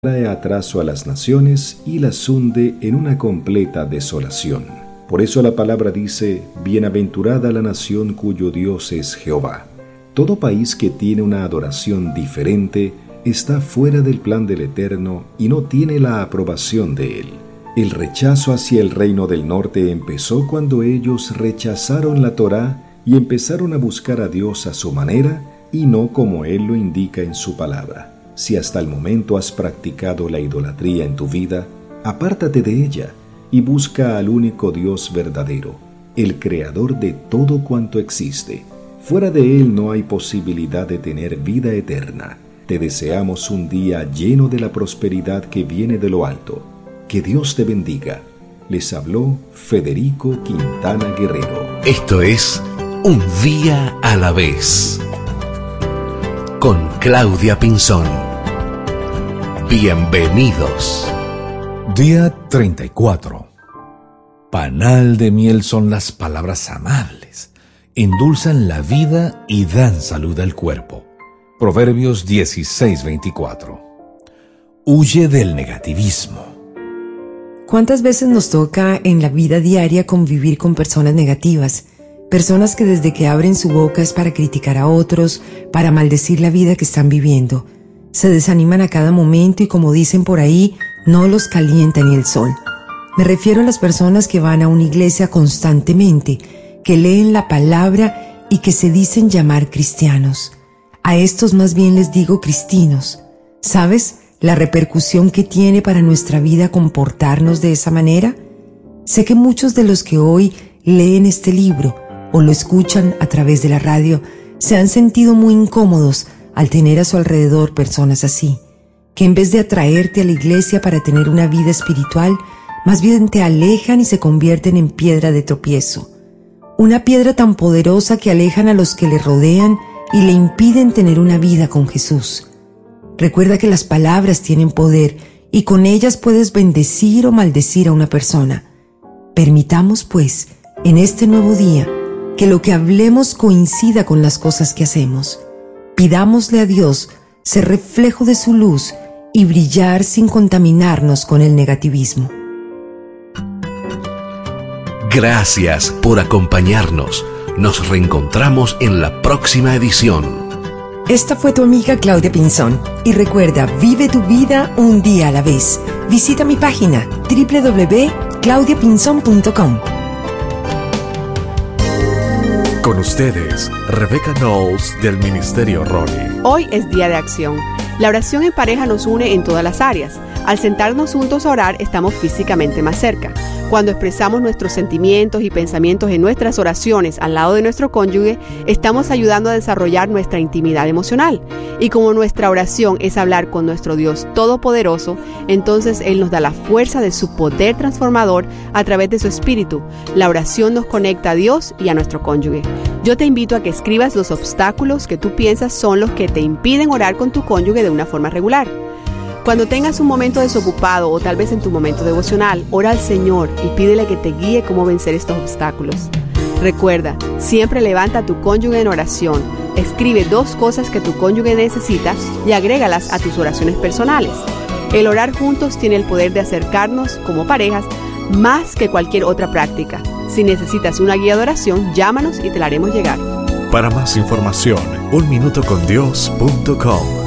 trae atraso a las naciones y las hunde en una completa desolación. Por eso la palabra dice: bienaventurada la nación cuyo Dios es Jehová. Todo país que tiene una adoración diferente está fuera del plan del Eterno y no tiene la aprobación de Él. El rechazo hacia el reino del norte empezó cuando ellos rechazaron la Torá y empezaron a buscar a Dios a su manera y no como Él lo indica en su palabra. Si hasta el momento has practicado la idolatría en tu vida, apártate de ella y busca al único Dios verdadero, el creador de todo cuanto existe. Fuera de Él no hay posibilidad de tener vida eterna. Te deseamos un día lleno de la prosperidad que viene de lo alto. Que Dios te bendiga. Les habló Federico Quintana Guerrero. Esto es Un Día a la Vez, con Claudia Pinzón. Bienvenidos. Día 34. Panal de miel son las palabras amables, endulzan la vida y dan salud al cuerpo. Proverbios 16:24. Huye del negativismo. ¿Cuántas veces nos toca en la vida diaria convivir con personas negativas? Personas que desde que abren su boca es para criticar a otros, para maldecir la vida que están viviendo. Se desaniman a cada momento y, como dicen por ahí, no los calienta ni el sol. Me refiero a las personas que van a una iglesia constantemente, que leen la palabra y que se dicen llamar cristianos. A estos más bien les digo cristinos. ¿Sabes la repercusión que tiene para nuestra vida comportarnos de esa manera? Sé que muchos de los que hoy leen este libro o lo escuchan a través de la radio se han sentido muy incómodos al tener a su alrededor personas así, que en vez de atraerte a la iglesia para tener una vida espiritual, más bien te alejan y se convierten en piedra de tropiezo. Una piedra tan poderosa que alejan a los que le rodean y le impiden tener una vida con Jesús. Recuerda que las palabras tienen poder y con ellas puedes bendecir o maldecir a una persona. Permitamos, pues, en este nuevo día, que lo que hablemos coincida con las cosas que hacemos. Pidámosle a Dios ser reflejo de su luz y brillar sin contaminarnos con el negativismo. Gracias por acompañarnos. Nos reencontramos en la próxima edición. Esta fue tu amiga Claudia Pinzón. Y recuerda, vive tu vida un día a la vez. Visita mi página www.claudiapinzon.com. Con ustedes, Rebecca Knowles del Ministerio Rory. Hoy es Día de Acción. La oración en pareja nos une en todas las áreas. Al sentarnos juntos a orar, estamos físicamente más cerca. Cuando expresamos nuestros sentimientos y pensamientos en nuestras oraciones al lado de nuestro cónyuge, estamos ayudando a desarrollar nuestra intimidad emocional. Y como nuestra oración es hablar con nuestro Dios Todopoderoso, entonces Él nos da la fuerza de su poder transformador a través de su Espíritu. La oración nos conecta a Dios y a nuestro cónyuge. Yo te invito a que escribas los obstáculos que tú piensas son los que te impiden orar con tu cónyuge de una forma regular. Cuando tengas un momento desocupado o tal vez en tu momento devocional, ora al Señor y pídele que te guíe cómo vencer estos obstáculos. Recuerda, siempre levanta a tu cónyuge en oración. Escribe 2 cosas que tu cónyuge necesita y agrégalas a tus oraciones personales. El orar juntos tiene el poder de acercarnos como parejas más que cualquier otra práctica. Si necesitas una guía de oración, llámanos y te la haremos llegar. Para más información, unminutocondios.com.